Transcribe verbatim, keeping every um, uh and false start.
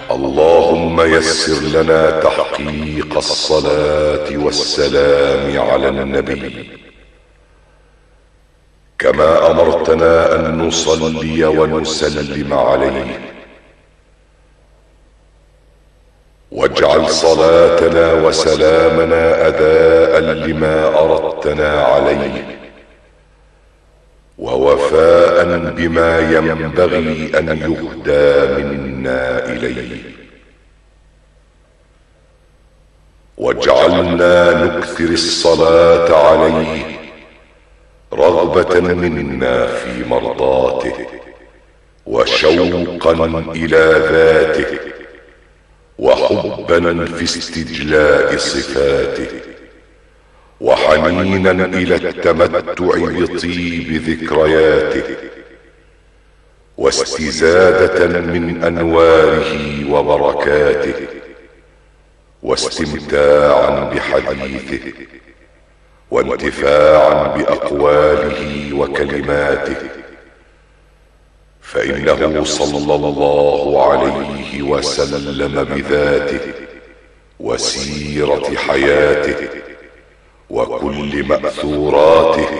اللهم يسر لنا تحقيق الصلاة والسلام على النبي كما أمرتنا أن نصلي ونسلم عليه، واجعل صلاتنا وسلامنا أداء لما أردتنا عليه ووفاء بما ينبغي أن يهدى منا إليه، واجعلنا نكثر الصلاة عليه رغبة منا في مرضاته وشوقا إلى ذاته وحبا في استجلاء صفاته وحنينا إلى التمتع بطيب ذكرياته واستزادة من أنواره وبركاته واستمتاعا بحديثه وانتفاعا بأقواله وكلماته، فإنه صلى الله عليه وسلم بذاته وسيرة حياته وكل مأثوراته